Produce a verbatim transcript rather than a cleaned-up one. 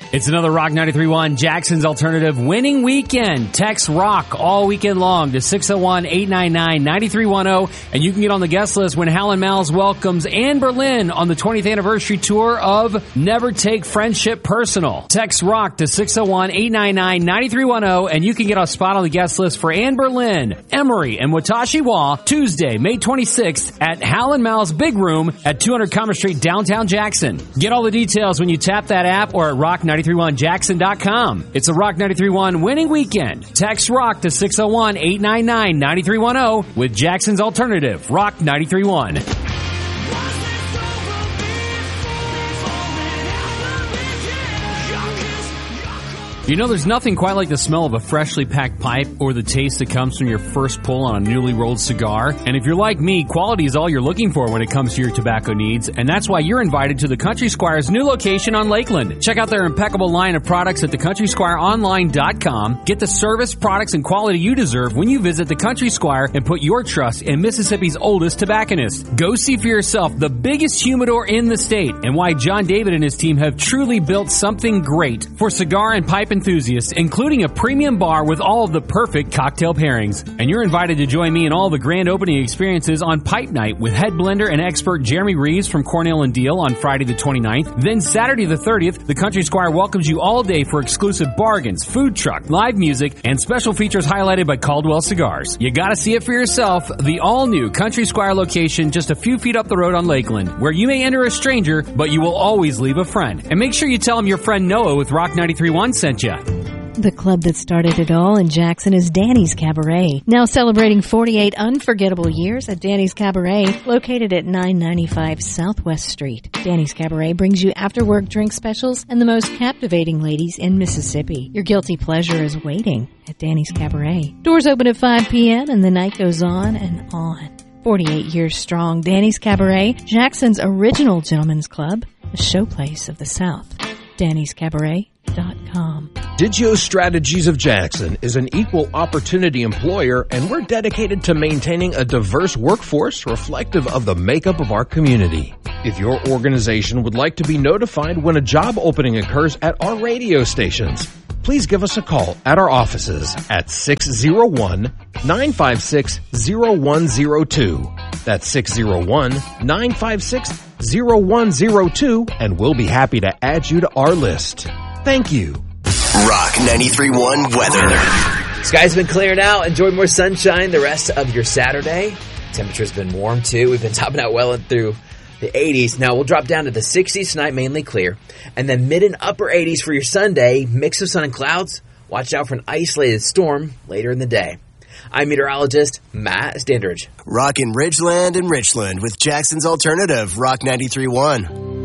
It's another Rock ninety-three point one Jackson's Alternative winning weekend. Text ROCK all weekend long to six oh one, eight nine nine, nine three one oh, and you can get on the guest list when Hal and Mal's welcomes Anne Boleyn on the twentieth anniversary tour of Never Take Friendship Personal. Text ROCK to six oh one, eight nine nine, nine three one oh, and you can get a spot on the guest list for Anne Boleyn, Emery, and Watashi Wa Tuesday, May twenty-sixth at Hal and Mal's Big Room at two hundred Commerce Street, downtown Jackson. Get all the details when you tap that app or at rock nine three one jackson dot com. It's a Rock ninety-three point one winning weekend. Text ROCK to six oh one, eight nine nine, nine three one oh with Jackson's Alternative, Rock ninety-three point one. You know, there's nothing quite like the smell of a freshly packed pipe or the taste that comes from your first pull on a newly rolled cigar. And if you're like me, quality is all you're looking for when it comes to your tobacco needs. And that's why you're invited to the Country Squire's new location on Lakeland. Check out their impeccable line of products at the country squire online dot com. Get the service, products, and quality you deserve when you visit the Country Squire and put your trust in Mississippi's oldest tobacconist. Go see for yourself the biggest humidor in the state and why John David and his team have truly built something great for cigar and pipe enthusiasts, including a premium bar with all of the perfect cocktail pairings. And you're invited to join me in all the grand opening experiences on Pipe Night with head blender and expert Jeremy Reeves from Cornell and Deal on Friday the twenty-ninth. Then Saturday the thirtieth, the Country Squire welcomes you all day for exclusive bargains, food truck, live music, and special features highlighted by Caldwell Cigars. You gotta see it for yourself. The all-new Country Squire location just a few feet up the road on Lakeland, where you may enter a stranger, but you will always leave a friend. And make sure you tell them your friend Noah with Rock ninety-three point one sent you. The club that started it all in Jackson is Danny's Cabaret. Now celebrating forty-eight unforgettable years at Danny's Cabaret, located at nine ninety-five Southwest Street. Danny's Cabaret brings you after-work drink specials and the most captivating ladies in Mississippi. Your guilty pleasure is waiting at Danny's Cabaret. Doors open at five p.m. and the night goes on and on. forty-eight years strong, Danny's Cabaret, Jackson's original gentleman's club, the showplace of the South. Danny's Cabaret dot com. Digio Strategies of Jackson is an equal opportunity employer, and we're dedicated to maintaining a diverse workforce reflective of the makeup of our community. If your organization would like to be notified when a job opening occurs at our radio stations, please give us a call at our offices at six oh one, nine five six, oh one oh two. That's six oh one, nine five six, oh one oh two, and we'll be happy to add you to our list. Thank you. Rock ninety-three point one weather. Skies been cleared out. Enjoy more sunshine the rest of your Saturday. Temperature's been warm too. We've been topping out well through the eighties. Now we'll drop down to the sixties tonight, mainly clear. And then mid and upper eighties for your Sunday. Mix of sun and clouds. Watch out for an isolated storm later in the day. I'm meteorologist Matt Standridge. Rockin' Ridgeland and Richland with Jackson's Alternative, Rock ninety-three point one.